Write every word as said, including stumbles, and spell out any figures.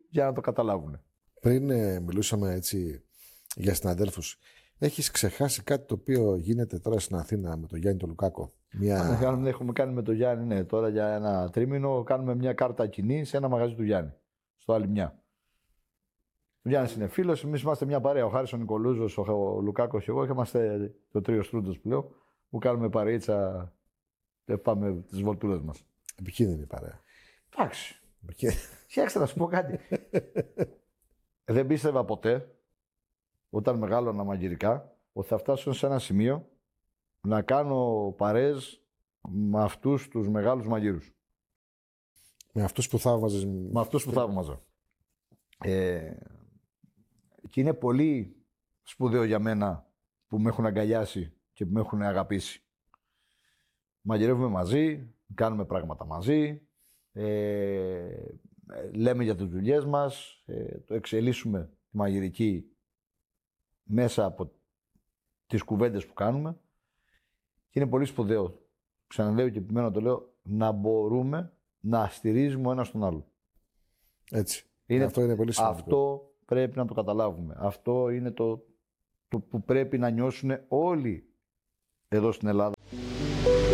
για να το καταλάβουν. Πριν ε, μιλούσαμε έτσι για συναδέλφους, έχεις ξεχάσει κάτι το οποίο γίνεται τώρα στην Αθήνα με τον Γιάννη τον Λουκάκο? Μια... Αν έχουμε κάνει με τον Γιάννη, ναι, τώρα για ένα τρίμηνο κάνουμε μια κάρτα κοινή σε ένα μαγαζί του Γιάννη, στο Αλιμιά. Ο Γιάννης είναι φίλος, εμείς είμαστε μια παρέα. Ο Χάρης ο Νικολούζος, ο Λουκάκος και εγώ, και είμαστε το τρίο Στρούντος που λέω, που κάνουμε παρείτσα και πάμε τις βολτούλες μας. Επικίνδυνη παρέα. Εντάξει. Φτιάξτε να σου πω κάτι. Δεν πίστευα ποτέ, όταν μεγάλωνα μαγειρικά, ότι θα φτάσω σε ένα σημείο να κάνω παρέες με αυτούς τους μεγάλους μαγείρους. Με αυτούς που θαύμαζες. Με αυτούς που θαύμαζα. Ε, και είναι πολύ σπουδαίο για μένα που με έχουν αγκαλιάσει και που με έχουν αγαπήσει. Μαγειρεύουμε μαζί, κάνουμε πράγματα μαζί, ε, λέμε για τις δουλειές μας, ε, το εξελίσσουμε τη μαγειρική μέσα από τις κουβέντες που κάνουμε, και είναι πολύ σπουδαίο, ξαναλέω και επιμένω το λέω, να μπορούμε να στηρίζουμε ο ένας τον άλλο. Έτσι. Είναι, αυτό είναι πολύ σημαντικό. Αυτό πρέπει να το καταλάβουμε. Αυτό είναι το, το που πρέπει να νιώσουν όλοι εδώ στην Ελλάδα.